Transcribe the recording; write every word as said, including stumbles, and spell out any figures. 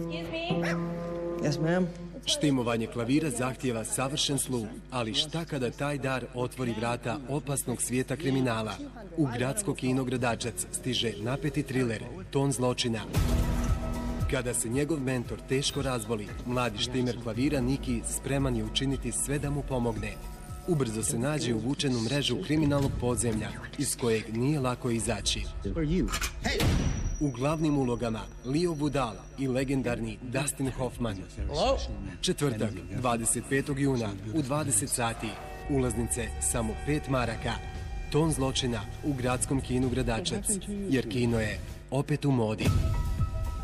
Yes, ma'am. Štimovanje klavira zahtijeva savršen sluh, ali šta kada taj dar otvori vrata opasnog svijeta kriminala? U gradsko kino Gradačac stiže napeti triler Ton zločina. Kada se njegov mentor teško razboli, mladi štimer klavira Niki spreman je učiniti sve da mu pomogne. Ubrzo se nađe uvučen u mrežu kriminalnog podzemlja, iz kojeg nije lako izaći. U glavnim ulogama Leo Budala i legendarni Dustin Hoffman. Četvrtak, dvadeset petog juna u dvadeset sati. Ulaznice samo pet maraka. Ton zločina u gradskom kinu Gradačac, jer kino je opet u modi.